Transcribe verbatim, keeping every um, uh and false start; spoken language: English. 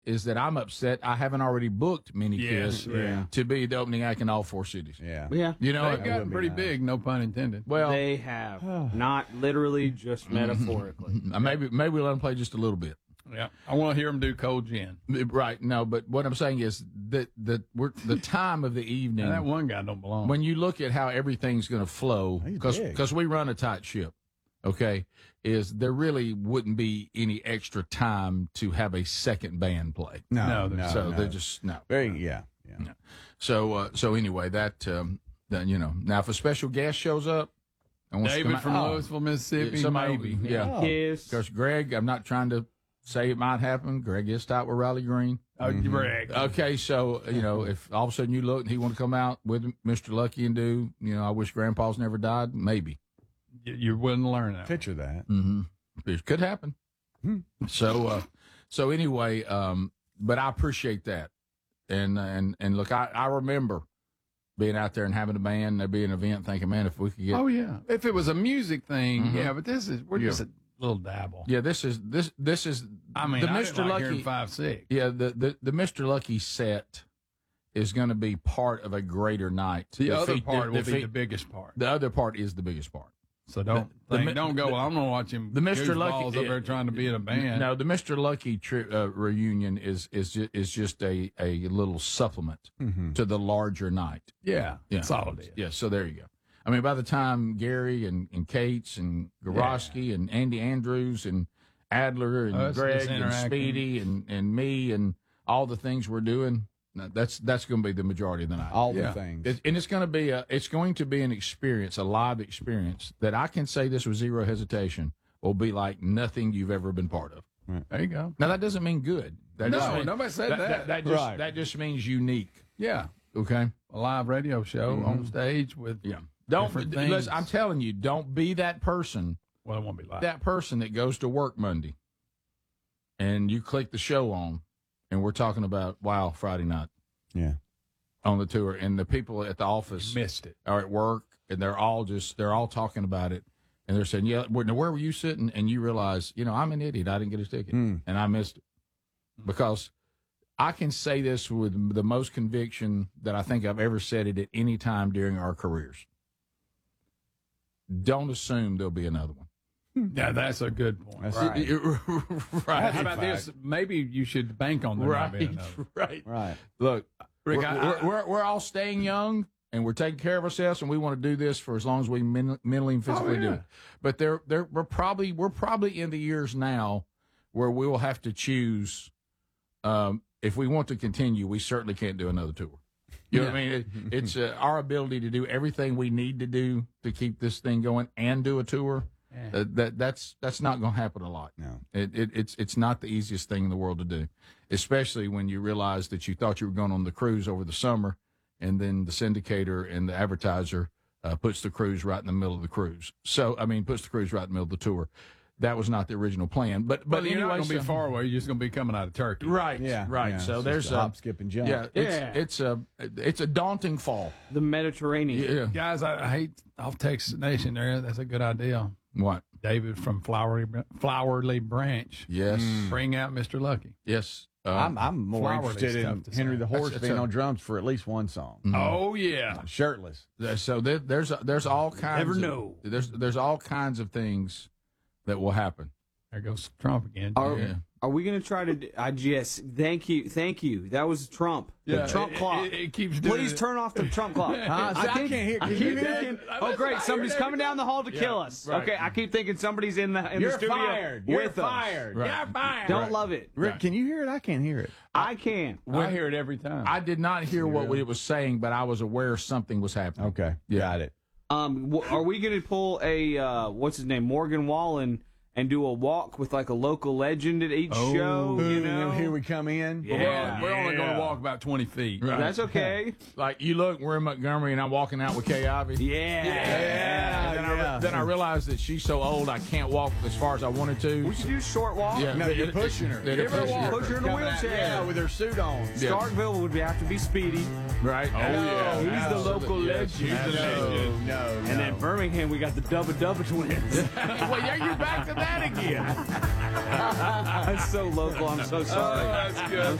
is that I'm upset I haven't already booked Mini Yes, Kiss yeah. to be the opening act in all four cities. Yeah. Yeah. You know, They've gotten pretty big, no pun intended. well, They have. Not literally, just metaphorically. uh, maybe maybe we'll let them play just a little bit. Yeah, I want to hear them do Cold Gin. Right. No, but what I'm saying is that that we're the time of the evening. Now, that one guy don't belong. When you look at how everything's going to flow, He's because big. because we run a tight ship, okay, is there really wouldn't be any extra time to have a second band play. No, No, no, so no. they just no. Very, yeah, yeah. No. So uh, so anyway, that um, that, you know, now if a special guest shows up, and wants to David come from out- oh, Louisville, Mississippi, somebody- maybe. yeah. Oh. Kiss. Because Greg, I'm not trying to say it might happen. Greg is tight with Riley Green. Oh, Greg. Okay, so you know, if all of a sudden you look and he want to come out with Mister Lucky and do, you know, I wish Grandpa's never died, maybe. Y- You're willing to learn that. Picture that. Mm-hmm. It could happen. So, uh, so anyway, um, but I appreciate that, and and and look, I, I remember being out there and having a band, there being an event, thinking, man, if we could get, Oh yeah. If it was a music thing, Mhm. yeah. But this is we're Yeah. just a little dabble. yeah, this is this this is I mean, the I Mister didn't like Lucky hearing five six. Yeah, the, the, the Mister Lucky set is going to be part of a greater night. The other feat- part will the be feat- the biggest part. The other part is the biggest part. So don't the think, mi- don't go. the- well, I'm gonna watch him. the Mister Lucky- goofballs up there trying to be in a band. No, the Mister Lucky tri- uh, reunion is is ju- is just a, a little supplement Mm-hmm. to the larger night. Yeah, Yeah, that's all it is. Yeah, so there you go. I mean, by the time Gary and, and Cates and Gorosky and Andy Andrews and Adler and Us Greg just and interacting. Speedy and, and me and all the things we're doing, that's that's going to be the majority of the night. All Yeah. the things. It, and it's going to be a it's going to be an experience, a live experience that I can say this with zero hesitation will be like nothing you've ever been part of. There you go. Now that doesn't mean good. That No, just mean- nobody said that. that. That, that just Right. that just means unique. Yeah, Okay. a live radio show Mhm. on stage with. Yeah. Don't. Different Listen, things. I'm telling you, don't be that person. Well, it won't be live. That person that goes to work Monday, and you click the show on, and we're talking about Wow Friday night Yeah. on the tour, and the people at the office Missed it. are at work, and they're all just they're all talking about it, and they're saying, "Yeah, where, now where were you sitting?" And you realize, you know, I'm an idiot. I didn't get his ticket, Mm. and I missed it because I can say this with the most conviction that I think I've ever said it at any time during our careers. Don't assume there'll be another one. Yeah, that's a good point. That's Right. right. How about this? Maybe you should bank on there not being Right. another. Right. Right. Look, Rick, we're, I- we're, I- we're, we're all staying young and we're taking care of ourselves, and we want to do this for as long as we men, mentally and physically Oh, do yeah. it. But there, there, we're probably we're probably in the years now where we will have to choose. Um, if we want to continue, we certainly can't do another tour. You know what I mean? It, it's uh, our ability to do everything we need to do to keep this thing going and do a tour. Yeah. Uh, that that's that's not going to happen a lot. No. It, it it's it's not the easiest thing in the world to do, especially when you realize that you thought you were going on the cruise over the summer, and then the syndicator and the advertiser uh, puts the cruise right in the middle of the cruise. So I mean, puts the cruise right in the middle of the tour. That was not the original plan. But but But you're anyway, not going to be so- far away. You're just going to be coming out of Turkey. right, Yeah. right. yeah. So It's there's just a a hop, skip, and jump. yeah, it's Yeah. it's a it's a daunting fall. The Mediterranean. Yeah. Guys, I, I hate off Texas Nation there. That's a good idea. What? David from Flowery, Flowerly Branch. Yes. Bring out Mister Lucky. Yes. Um, I'm, I'm more Flowery interested in stuff to Henry say. the Horse That's- being that's a- on drums for at least one song. Oh, yeah. Shirtless. So there, there's there's all kinds. Never of, know. There's there's all kinds of things that will happen. There goes Trump again. Are, Yeah. are we going to try to? do- I just thank you, thank you. That was Trump. The Trump it, clock. It, it keeps doing Please it. turn off the Trump clock. Huh? See, I can't hear- I can keep you hear thinking, it? oh Listen, great, I somebody's hear it coming every down the hall to kill us. right. Okay, I keep thinking somebody's in the in You're the studio fired. with You're us. fired. Right. You're fired. Don't Right. love it. Rick, can you hear it? I can't hear it. I can. I hear it every time. I did not hear what it was saying, but I was aware something was happening. Okay. Yeah. Got it. Um, w- are we going to pull a uh, what's his name, Morgan Wallen, and do a walk with like a local legend at each Oh. show? You know, Here we come in. Yeah. We're, we're only going Yeah. to walk about twenty feet. Right. that's okay. Like you look, we're in Montgomery, and I'm walking out with Kay Ivy. Yeah. And then, I, yeah. re- then I realized that she's so old I can't walk as far as I wanted to. We should do a short walk. Yeah. No, you're pushing her. They're Give her a pushing walk. her. Push her in a Coming out- wheelchair. Yeah, with her suit on. Yeah. Starkville would have to be Speedy. Right? Oh, yeah. He's the Absolutely. local Yes. legend. Absolutely. No, no, And then Birmingham, we got the Dubba Dubba twins. Well, yeah, you're back to that again. That's so local. I'm so sorry. That's good.